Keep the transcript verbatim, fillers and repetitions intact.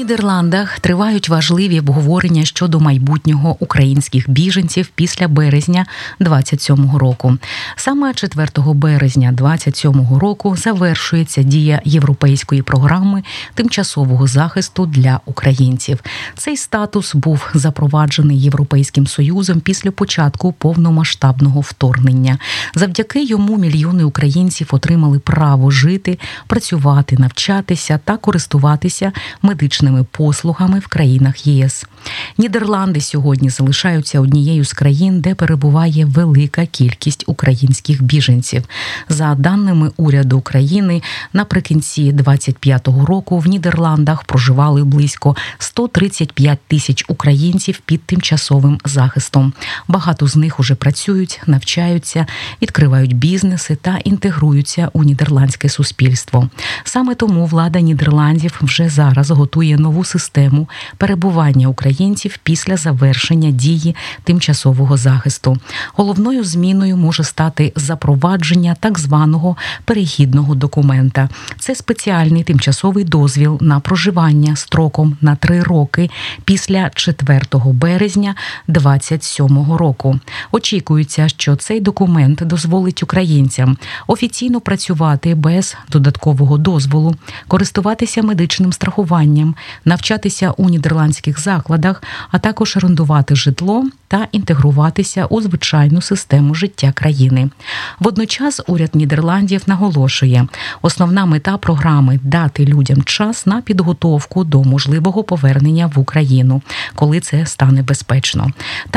Нідерландах тривають важливі обговорення щодо майбутнього українських біженців після березня двадцять сьомого року. Саме четвертого березня двадцять сьомого року завершується дія європейської програми тимчасового захисту для українців. Цей статус був запроваджений Європейським Союзом після початку повномасштабного вторгнення. Завдяки йому мільйони українців отримали право жити, працювати, навчатися та користуватися медичними послугами в країнах ЄС. Нідерланди сьогодні залишаються однією з країн, де перебуває велика кількість українських біженців. За даними уряду України, наприкінці двадцять п'ятого року в Нідерландах проживали близько сто тридцять п'ять тисяч українців під тимчасовим захистом. Багато з них уже працюють, навчаються, відкривають бізнеси та інтегруються у нідерландське суспільство. Саме тому влада Нідерландів вже зараз готує нову систему перебування українців після завершення дії тимчасового захисту. Головною зміною може стати запровадження так званого перехідного документа. Це спеціальний тимчасовий дозвіл на проживання строком на три роки після четвертого березня двадцять сьомого року. Очікується, що цей документ дозволить українцям офіційно працювати без додаткового дозволу, користуватися медичним страхуванням, навчатися у нідерландських закладах, а також орендувати житло та інтегруватися у звичайну систему життя країни. Водночас уряд Нідерландів наголошує, основна мета програми – дати людям час на підготовку до можливого повернення в Україну, коли це стане безпечно.